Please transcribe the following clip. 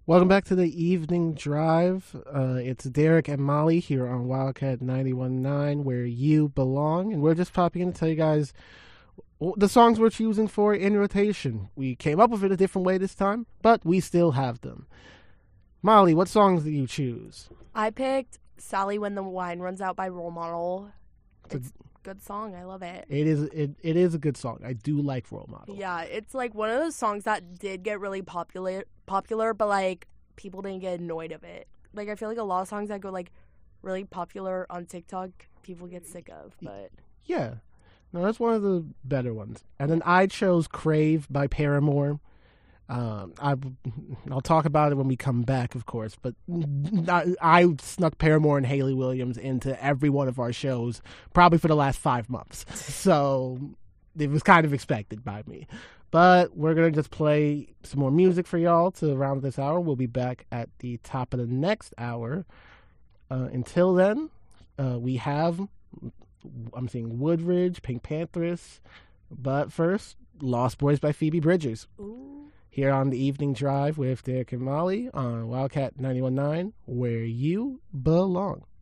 Welcome back to the evening drive. It's Derek and Molly here on Wildcat 91.9, where you belong. And we're just popping in to tell you guys the songs we're choosing for in rotation. We came up with it a different way this time, but we still have them. Molly, what songs do you choose? I picked Sally When the Wine Runs Out by Role Model. It's a good song. I love it. It is a good song. I do like Role Model. Yeah, it's like one of those songs that did get really popular, but like people didn't get annoyed of it. Like I feel like a lot of songs that go like really popular on TikTok, people get sick of. But yeah, no, that's one of the better ones. And then I chose Crave by Paramore. I'll talk about it when we come back, of course, but I snuck Paramore and Hayley Williams into every one of our shows probably for the last 5 months, so it was kind of expected by me. But we're going to just play some more music for y'all to round this hour. We'll be back at the top of the next hour. Until then, we have, I'm seeing Woodridge, Pink Panthers, but first, Lost Boys by Phoebe Bridgers. ooh. Here on the Evening Drive with Derek and Molly on Wildcat 91.9, where you belong.